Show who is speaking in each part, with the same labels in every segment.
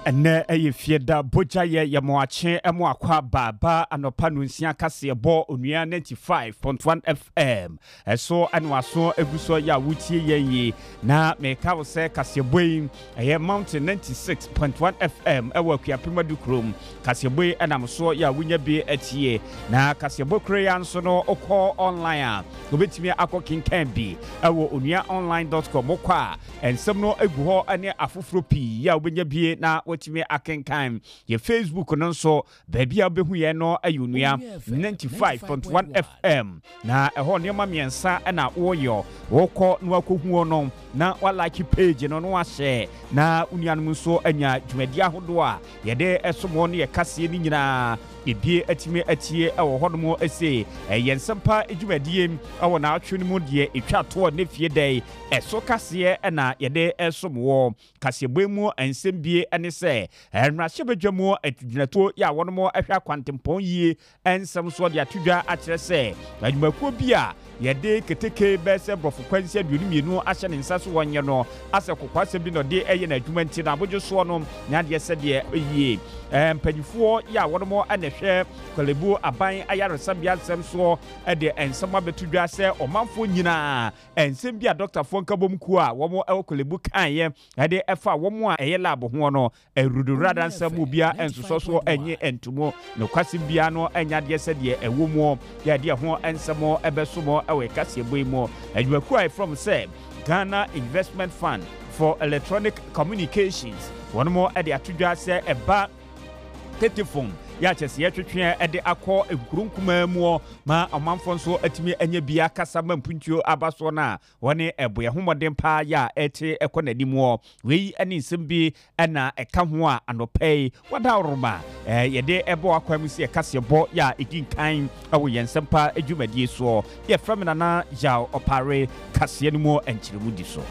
Speaker 1: ene eye fieda boja ye moache emo akwa baba anopa no nsia kase bo onua 95.1 FM eso anwaso eguso ya wutie ye na meka wo se kase boyin eye mountain 96.1 FM ewa kuapemadu krom kase boy enamso ya wunya bi atie na kase bokre ya nso no okọ online a obetimi akokinkan bi ewo onuaonline.com okwa ensem no egu ho ane afoforo pi ya obenya bi na watimi akenkan ye Facebook no nso baby abehu ye no ayonua 95.1 FM na eho ne ma miensa na woyo wokọ no akohu no na wa like page no no ahye na unuanum nso anya dwumadi ahodo a ye de esomo no ye kase ni nyina ebie atime atie ewo hodomo ese yensempa edwumadie ewo na atwe mu de etwa to ne fie dai eso kase na ye de esomo kase boemu ensembie ene se enrahye bedwamu atudwunato ya wonomo ahwa kwantempon yie ensem so de atudwa akire se adwumakuo bia yede keteke bese brofo kwansi aduonu ahye ne nsa so wonye no ase kokwase bi no de eye na adwuma nti na abojo so no na de se de yie mpanyifo ya wonomo anehwe kolebu aban ayaresambia nsem so de ensem abetudwa se omanfo nyina ensem bia Dr. Fonkabom ku a womo kolebu kan ye de efa womo a eye lab ho no erudurada nsem bia ensoso so enye entumo no kwase bia no enya de se de ewomo ya de ho ensemo ebesomo ewe kase boimo adwaku from say Ghana Investment Fund for Electronic Communications one more at the atudwa se eba telephone ya chese ye twetwe ede akọ egurunkuma mu ma amanfo nso atimi anya bia kasa mampuntuo abaso na woni eboye homodin pa ya ete ekonadimu wei ani nsem na eka ho a anopei wadawroma yede ebo akwamsi ekase bo ya eginkan awo yensempa adwumadie so ye fremina na ja opare kase ni mu enchiremu di so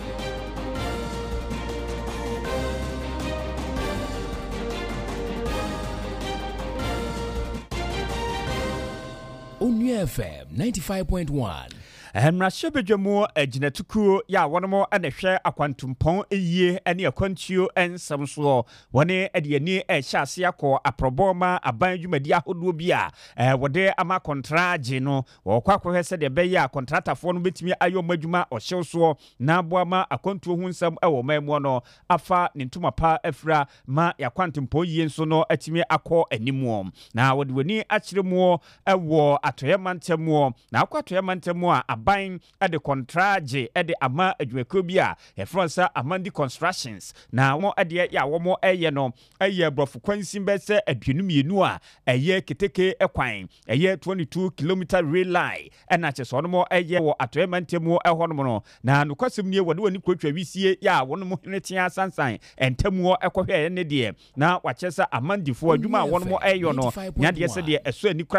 Speaker 2: Onuya FM 95.1
Speaker 1: Mrashe bedwamu aginatukuo ya wonomo anehwe akwantumpon eyie ane akwantuo ensamso wone adiani ehyaase akọ aproboma aban dwumadi ahodo bia wode ama kontraje no wokwakwhe se de beya kontratafo no betimi ayo madwuma ohyewso na boama akwantuo hu nsam ewo mamu no afa ne ntuma pa afra ma yakwantumpon yie nso no atimi akọ animu na wode wani akyeremu ewo atoyemantemu na akwatoyemantemu a aban ade kontraje ade ama adwumakuo bia efronsa Amandi Constructions na wo ade ya wo eye no eye brofo kwansin bese adunumienu a eye keteke ekwan eye 22 km rail line na cheso no eye wo atoyemantemu ehono no na nokwasem nie wode wani kwatwa wisie ya wono mo henetia sansan entamu ekohwe ne de na wachesa amandifo adwuma wono eyo no nya de se de eso ani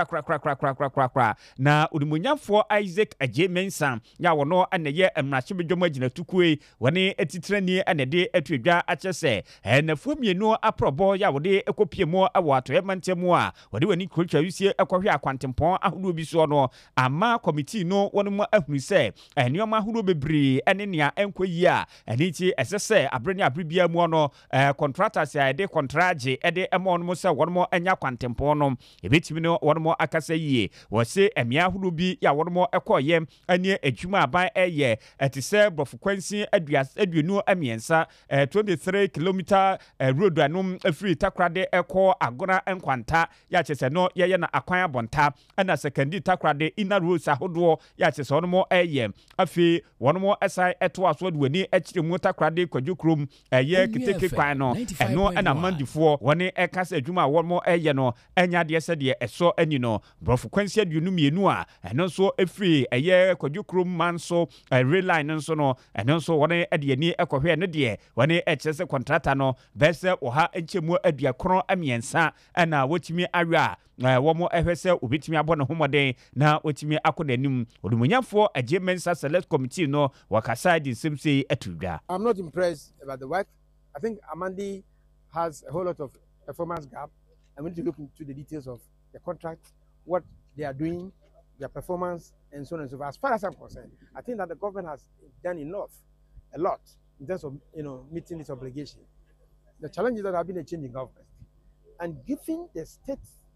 Speaker 1: kra na odimonyafo Isaac Mensa ya wono aneye emrahye bedwom aginatukuwe woni etitrani anede atwadwa achese enafu mienu aprobo ya wode ekopiemu awo atoyemantemu a wode wani kultwa wisie ekohwe akwantempon ahodo bi so no ama committee no wono mu ahunu se enioma ahodo bebre ene nea enkoyi a eniti esese abrene abribia mu no contractors ya de contrage ede emon mu se wono mu anya kwantempon no ebetimi no wono mu akasa yie wo se emia ahodo bi ya wono mu ekoye anie adwuma aban eye etise brofo kwansi aduanu amiensa 23 km road anum free takrade eko agora enkwanta ya chese no ye na akwan abonta na secondary takrade ina roads ahodo ya chese onmo eye afi wonmo esai eto aso duani akiremu takrade kwadwukrom eye keteke kwan no eno na mandifo woni ekasa adwuma wonmo eye no enya de se de eso ani no brofo kwansi aduanu mienu a eno so free eye kwadwukrom manso rail line nso no eno nso wone adiani ekohwe ne de wone echese contractor no bese oha enchemu aduakron amiensa na wotimi awa womo ehwese obetimi abone homoden na wotimi akonanim odumunyafo Mensa select committee no wakasa di simse atudwa.
Speaker 3: I'm not impressed about the work. I think Amandi has a whole lot of performance gap. I need to look into the details of the contract, what they are doing, their performance, and so on and so forth. As far as I'm concerned, I think that the government has done a lot, in terms of meeting its obligation. the challenge is that there have been a change in government. And given the state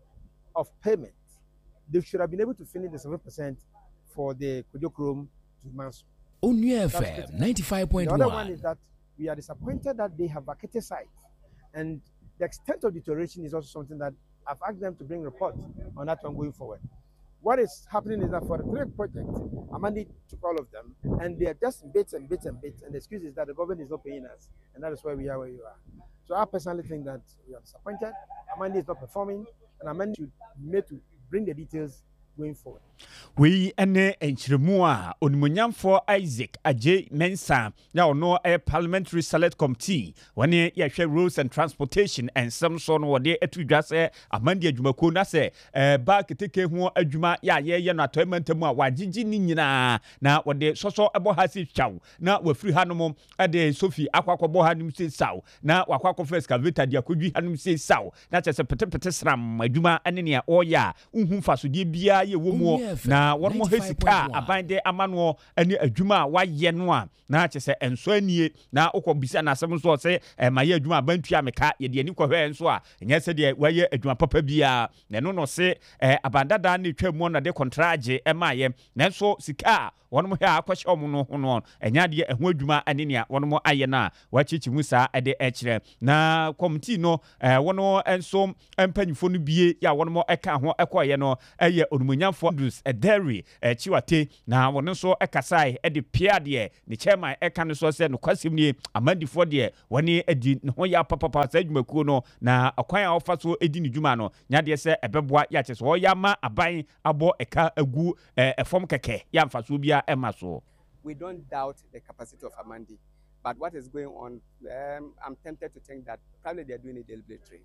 Speaker 3: of payment, they should have been able to finish the 7% for the Kujokrom to Manso.
Speaker 2: Only FM 95.1.
Speaker 3: The other one is that we are disappointed that they have vacated sites. And the extent of deterioration is also something that I've asked them to bring reports on that one going forward. What is happening is that for the 3 projects, Amandi took all of them, and they are just bits and bits and bits. And the excuse is that the government is not paying us, and that is why we are where you are. So I personally think that we are disappointed. Amandi is not performing, and Amandi should be made to bring the details going forward.
Speaker 1: We ene enchiremua onmunyamfo Isaac Aje Mensa ya ono parliamentary select committee wani ya hwe roads and transportation and some so no wode atudwa se amande adwumako na se ba keteke ho adwuma ya ye no atoymantamu a wagigi ni nyina na wode soso ebo ha se twaw na wafiri hanom ade Sophie akwakobo hanom se saw na wakwakọ first excavator dia kodwi hanom se saw na chese pete sram adwuma ene ne oya unhu fasodie bia ye wo mu na won mo hesika abande amano ani adwuma wa ye no a na chese enso anie na okobisa na asem so se maye adwuma abantua meka ye de ani kohwe enso a nya se de waye adwuma papa bia na no se abandada na twam na de contrage maye na so sika won mo ha akwahye omo no ho no enya de eho adwuma ane ne won mo aye na wachichi musa ede ekire na committee no won enso empanyfo no bie ya won mo eka ho ekoye no eye onumunyamfo Andrews Ederi chiwate na won so ekasai ede pia de ne chairman eka no so se no kwasim ni amandifo de woni edi ho ya papa sa adwumakuo no na akwan a ofa so edi ne dwuma no nya de se ebeboa ya che so ya ma aban abo eka agu efom keke ya mfaso bia emaso.
Speaker 4: We don't doubt the capacity of Amandi, but what is going on, I'm tempted to think that probably they're doing it deliberately.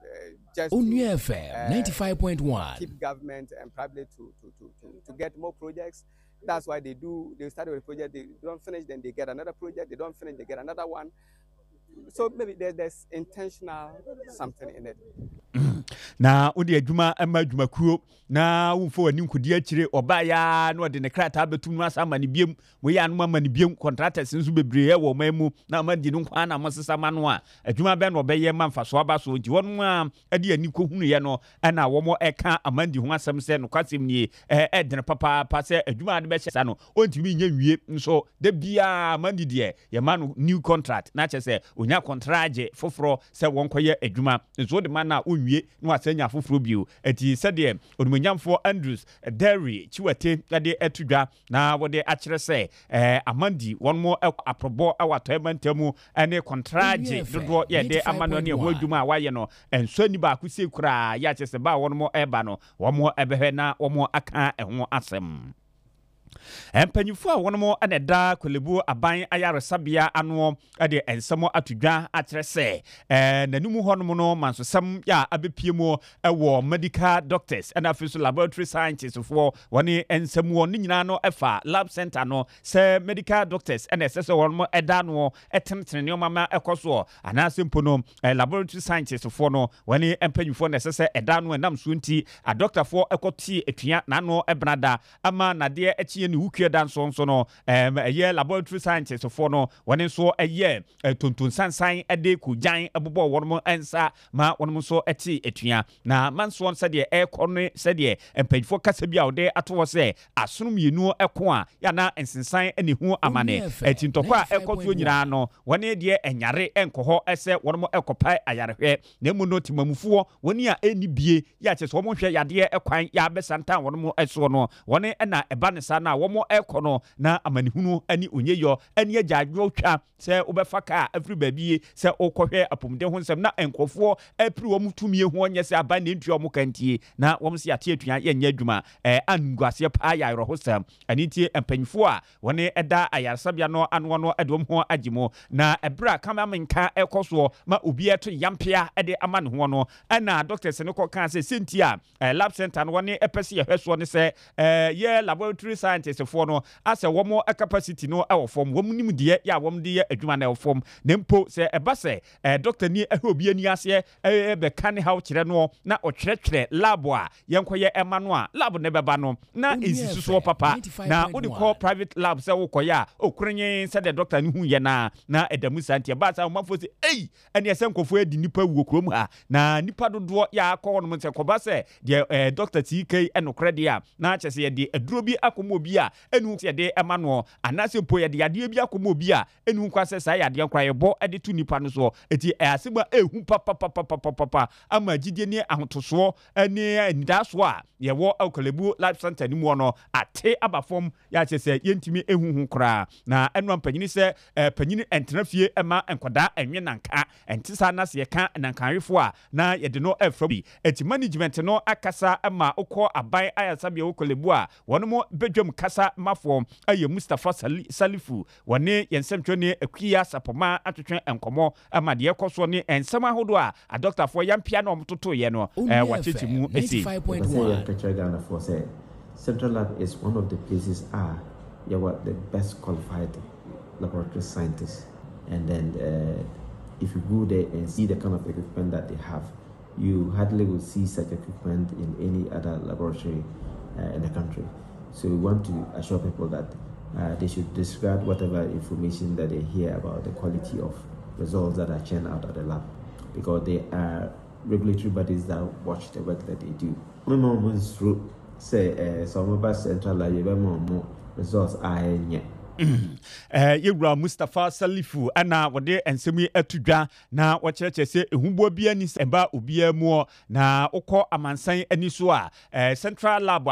Speaker 4: Just
Speaker 2: Only FM 95.1.
Speaker 4: Keep government and probably to get more projects. That's why they start with a project, they don't finish, then they get another project, they don't finish, they get another one. So maybe there's intentional something in it.
Speaker 1: Na odi adwuma ama adwumakuo na wufo ani nkodi akire obaya na odi ne krata betum no asa mane biem mo ya no mane biem contractors nso bebree wo mamu na amadi no kwa na mosesa mano a adwuma be no beye mamfaso aba so nti won a ade ani kohunu ye no na wo mo eka amadi ho asem se no kwasem ni edene papa pa se adwuma de be hye sa no ontimi nya wie nso de bia amadi de ye ma no new contract na che se onya contract foforo se won koye adwuma nso de ma na onwie no asenya foforo bio eti sede onumunyamfo Andrews Ederi chiwate ade etudwa na wode akire se amandi won mo aprobo awatoemantamu ene contract dodo ye de amano ne ho adwuma waye no enso ni ba akuse kura ya chese ba won mo eba no won mo ebehwe na won mo aka eho asem. Empanyufo a wono aneda kwelebu aban ayaresabia ano ade ensemo atudwa akire se nanumu hono no mansosam ya abepiemu ewo medical doctors and afiso laboratory scientists for woni ensemu no nyina no efa lab center no se medical doctors and esese wono eda no etenetene mama ekoso anasempo no laboratory scientists for no woni empanyufo na esese eda no enam so nti a doctor for ekoti etua na no ebrada ama na de echi ni wukie danso so no eye laboratory scientists for no woni so eye tontun sansan ede kujan abobo wono ensa ma wono so eti etua na manso se de ekone se de empanyfo kasa bia ode ato se asonom yenu eko a ya na ensensan ene hu amane eti ntokwa ekoto nyina no woni de enyare enkoho ese wono ekopa ayarehwe na mu no timamufuo woni a eni bie ya che so womo hwe yade ekwan ya besantan wono eso no woni na eba ne sa na womo ekono na amanihunu ani onyeyo ani agyaadwo twa se obefa ka afri babie se okohwe apomde ho nsem na enkofo apri wom tumie ho onye se aba ne ntua mo kantie na wom se ate atua ye nya adwuma angwase pa ya ro hosam ani tie empanyfo a woni eda ayarsabia no ano no edom ho agimo na ebra kama menka ekoso ma obi eto yampia ede ama ne ho no na doctors ne ko kan se sentia lab center no woni epese ye hweso ne se ye laboratory science scientists for no as a one more capacity no our form woman dear ya woman dear adwuma form nempo se eba se doctor ni obi ani ase be kan how kire no na otwetwere lab a yenkoye ema no a lab ne beba no na ensisu so papa na wo de call private lab se wo koya okrenye se the doctor ni hu ye na edamu santie ba sa mafo se ene ese nkofo adi nipa wuo krom ha na nipa dodo ya akọ no se koba se de doctor TK enokre dia na chese ye de aduro bi akomo obi a enu se de ema no anase mpo ye de ade bi akomo obi a enu kwa se sa ya de nkra ye bo ede tu nipa no so eti asema ehu papa ama gidie ni ahotoso ene ndaso a ye wo Okelebu Life Center ni mu no ate abafom ya chese yentimi ehuhu kra na enu ampanyini se panyini entenafie ema enkoda enwe nanka entisa na se ka nankanrefo a na ye de no efrabi eti management no akasa ema okọ aban ayasabe Okelebu a wono bedwam kasa mafo aye Mustafa Salifu wone yensemtwe ne akuya sapoma atwetwe enkomo ama de ekoso ne ensema hodo a doctor for yampia na omtoto ye no wachechi mu esi
Speaker 5: 95.1 Central Lab is one of the places what the best qualified laboratory scientists, and then if you go there and see the kind of equipment that they have, you hardly will see such equipment in any other laboratory in the country. So we want to assure people that they should disregard whatever information that they hear about the quality of results that are churned out of the lab, because they are regulatory bodies that watch the work that they do. Say some of us Central Lab more results are in
Speaker 1: Yewura Mustafa Salifu ana wode ensemi atudwa na wachereche se ehumbo bia ni semba obia mu na ukọ amansan ani so a Central Lab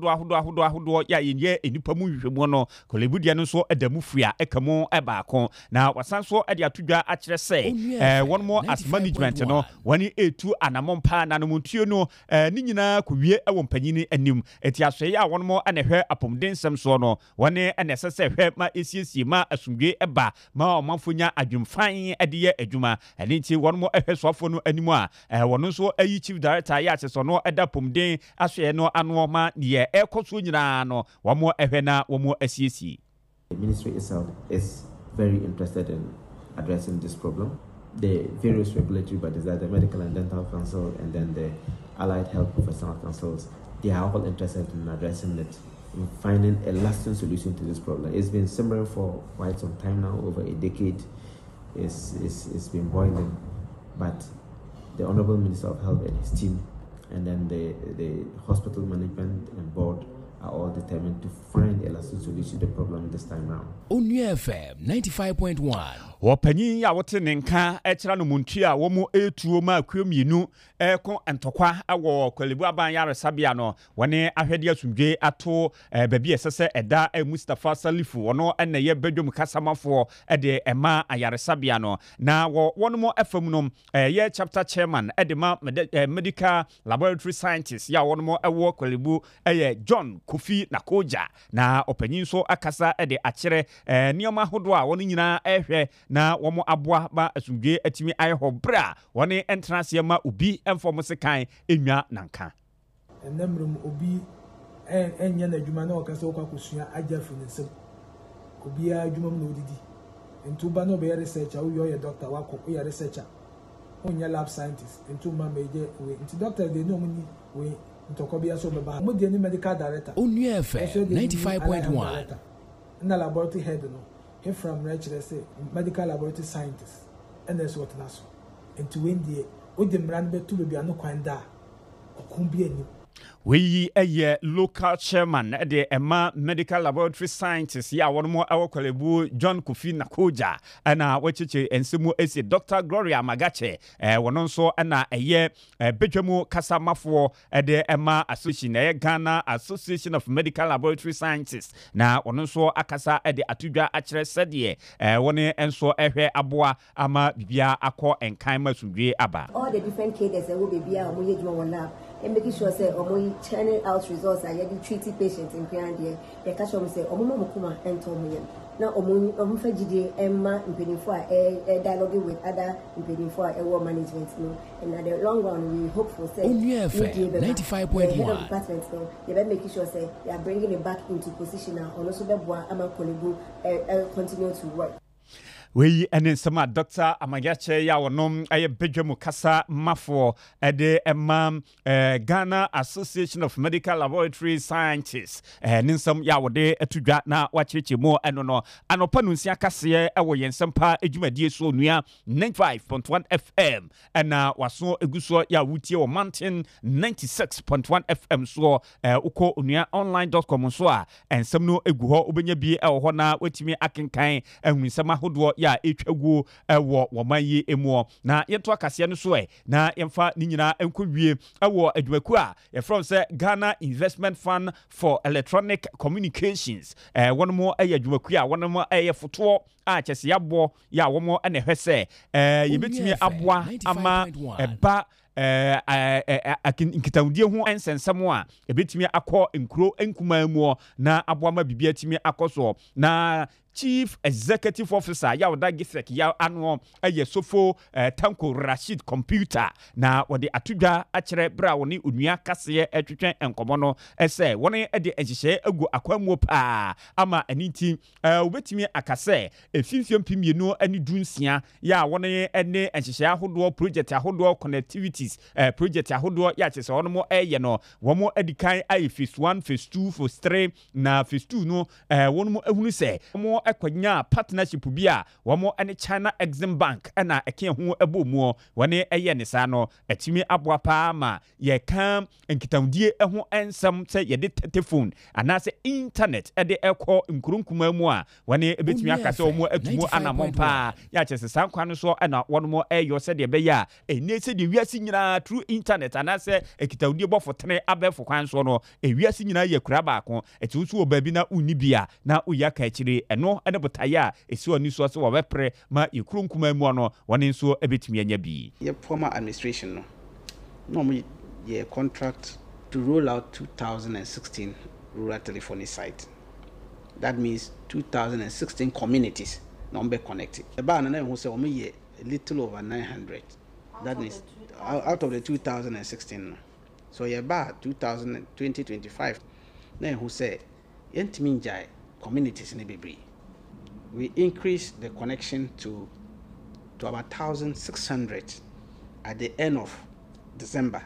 Speaker 1: ahodo ya yenye enipa mu hwehwemu no Okelebu dia no so adamu fua ekamo ebaako na wasanso ade atudwa akire se one more as management no wani etu anamompa na no montuo no ni nyina kowie ewo mpanyini anim etiasoe ya one more anehwe apomdensem so no wani anesese hwe ma esiesie ma asumdwe eba ma omanfonya adwumfan ade adwuma elinti won mo ehwesofo no animu a wono so ayi chief director ya acheso no eda pomden ahwe no ano ma ye ekoso nyina no wo mo ehwe na wo mo asiesie.
Speaker 5: The ministry itself is very interested in addressing this problem. The various regulatory bodies, the Medical and Dental Council and then the Allied Health Professional Councils, they are all interested in addressing it, in finding a lasting solution to this problem. It's been simmering for quite some time now, over a decade. It's been boiling, but the Honorable Minister of Health and his team, and then the hospital management and board are all determined to find a lasting solution to the problem this time round.
Speaker 2: Onua FM 95.1.
Speaker 1: Wopanyin ya wote nenka ekira no muntu a wo mo etuo ma akwemienu ko entokwa awo Okelebu aban yaresabia no wone ahwede asumdwe ato babi esese eda Mustafa Salifu wono ene ye bedwom kasamafo de ema ayaresabia no na wono mo afam no ye chapter chairman edema medical laboratory scientist ya wono mo ewo Okelebu John Kofi Nakoja na opanyin so akasa de akire nioma hodo a wono nyina ehwe na womo aboa ba asumdwe atimi ayho bra wone entrance ma obi enfom sekan enwa nanka
Speaker 6: enamrum obi enya na adwuma na okasa okwakusua ajafu nsem obi adwuma mu odidi entuba no be researcher wo your doctor wako wo researcher onya lab scientist entuma meje we nti doctor dey no muni we ntokobia so beba mo dey ni medical director
Speaker 2: Onua FM 95.1
Speaker 6: na laboratory head no he from Rachel say medical laboratory scientist and that's what naso into when the odemran be to be anu kwanda okumbi ani
Speaker 1: we a local chairman the Emma medical laboratory scientist ya one more Okelebu John Kofi Nakoja ana wachiche ensemu ese Dr. Gloria Magache wono so ana eye bedwemu kasamafo the Emma Association Ghana Association of Medical Laboratory Scientists na wono so akasa de atudwa akire sede wone enso ehwe aboa ama bibia akọ enkan masudwe aba
Speaker 7: all the different cases that will be bia omo yeduma wona and making sure say omo churning out results are treating patients in Piandia. The catch them say omo mukuma and tomo na omo gidi emma mpenifo a dialogue with other mpenifo a management no, and at the long run we hope for say
Speaker 2: 95.1
Speaker 7: department no they make sure say they are bringing it back into position and also be boa ama colleague continue to work.
Speaker 1: We ene nsema Dr. Amagache ya wonom aye bedwemu kasa mafo ede emam Ghana Association of Medical Laboratory Scientists ninsam ya wode atudwa na wacheche mo eno no anopa no nsia kase ewo yensempa edwumadie so nua 95.1 FM ena waso eguso ya wutie wo Mountain 96.1 FM so uko nua online.com so a ensem no egu ho obenya bi ewo ho na wetimi akenkan ehunsema hodo ya etwagu ewo womayi emu na yeto akase no so na yemfa ni nyina enkowie ewo adwaku a ye from say Ghana Investment Fund for Electronic Communications wonomo adwaku a wonomo foto a chese yabo ya womo ene hwese yebetimi aboa ama eba nkitaudie ho ensensem a ebetimi akọ nkuro enkuma mu na aboa ma bibia timi akoso na Chief Executive Officer ya wada gisek ya anwo sofo Tanko Rashid Computer na wode atudwa akere bra woni onua kase etwetwen enkomo no ese woni de enhye agu akwamu pa ama aniti obetimi akase efimfiem pimienu ani dunsia ya woni ene enhye ahodo project ahodo connectivities project ahodo ya chese wono mo no womo edikan phase 1 phase 2 phase 3 na phase 2 no wono mo ehunu se womo ekwanya partnership bia womo ene China Exim Bank na eke ho ebomu woni ne sa no atimi aboa pa ma ye kan nkitaudie ho ensam se ye de telephone anase internet de ekọ nkurunkuma mu a woni ebetimi akase womo atumu anamon pa ya chese sankwa no so na wono eyo se de be ya ene se de wiase nyina through internet anase ekitaudie bofotene abefo kwan so no wiase nyina ye kura baako etusu obabi na unibia na uyaka akire eno ene botaya esi oni so se wo bepre ma yekurunkuma mu no woni nso ebetimi anya bi
Speaker 8: ye former administration no mo ye contract to roll out 2016 rural telephony site. That means 2016 communities number connected. About na who say a little over 900. That means out of the 2016. So yeah, about 2025. Now who say Entiminjai communities in Ebibri. We increase the connection to about 1,600 at the end of December.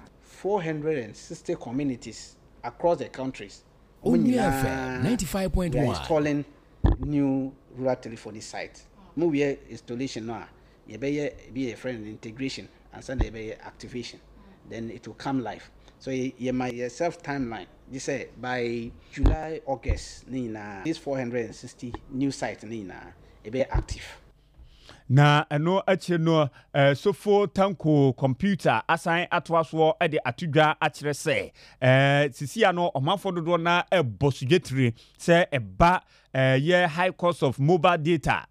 Speaker 8: 460 communities across the countries.
Speaker 2: ONUFM 95.1.
Speaker 8: We are installing new rural telephony sites. We installation now. You be a friend integration and Sunday activation. Then it will come live. So you might yourself timeline. You say by July, August, these 460 new sites be active.
Speaker 1: Na eno ache no sofo Tanko Computer assign atwaso de atudwa akere se sisia no omanfo dodo na bosugetri se eba ye high cost of mobile data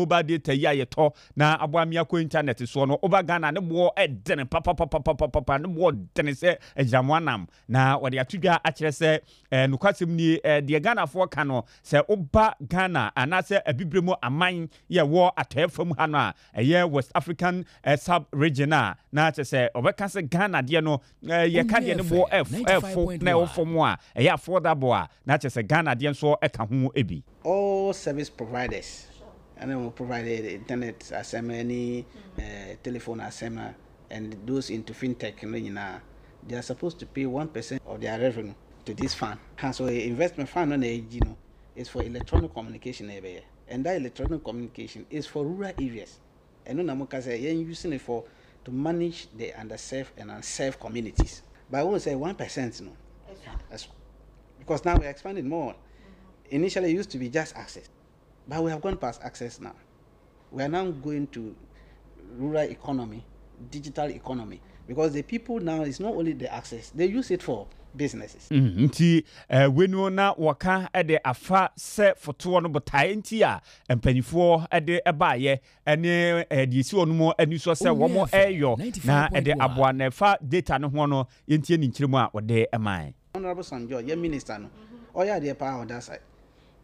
Speaker 1: ya yeto na aboamia ko internet so no oba Ghana ne bo edene papa ne bo dene se ejamwanam na wode atudwa akere se nukwasem ni de Ghana fo ka no se oba Ghana anase abibremu aman ye wo atefam ha no a West African sub region na se obeka se Ghana de no ye ka de ne bo f na ofom a ya affordable na se Ghana de so eka ho ebi.
Speaker 8: All service providers, and then we provide the internet assembly, telephone assembly, and those into fintech, they are supposed to pay 1% of their revenue to this fund. And so, the investment fund on the is for electronic communication area, and that electronic communication is for rural areas. And no namuka say you're using it for to manage the underserved and unserved communities. But I won't say 1%, no, that's because now we're expanding more. Initially, it used to be just access, but we have gone past access now. We are now going to rural economy, digital economy, because the people now is not only the access; they use it for businesses.
Speaker 1: Nti wenu na waka ede afa se foto no botae nti a empanifo ede ebaye ene de si onumo ani so se womo eyo na ede aboa na fa data no ho no yentie ni nkyiremu a ode eman.
Speaker 8: Honorable Sanjo, your minister no, oya dey power on that side.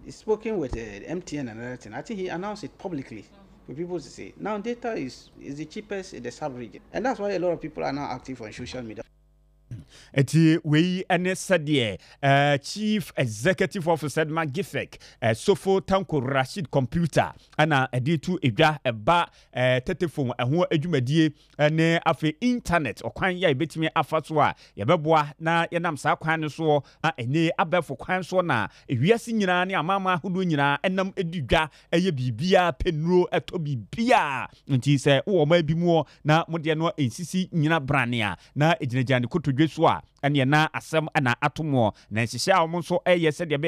Speaker 8: spoken with MTN and everything. I think he announced it publicly for people to see. Now data is the cheapest in the sub-region. And that's why a lot of people are now active on social media.
Speaker 1: Eti wei ene sadie Chief Executive Officer Magifek Sofo Tanko Rashid Computer ana editu edwa eba telephone ho adwumadie ne afi internet okwan ya ebetimi afaso a yebeboa na yenam sa kwan no so ene abefo kwan so na ewiase nyina ne amama hodo nyina enam edidwa eye bibia penuro eto bibia nti se wo ma bimu na mode no ensisi nyina brania na ejinajane kotodwe so a ene na asem ana atomo na nhihye a wo nso eye se de